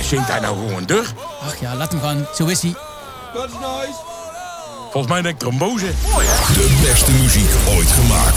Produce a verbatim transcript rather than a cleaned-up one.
zingt hij nou gewoon door? Ach ja, laat hem gaan. Zo is hij. Volgens mij denk ik trombose. De beste muziek ooit gemaakt.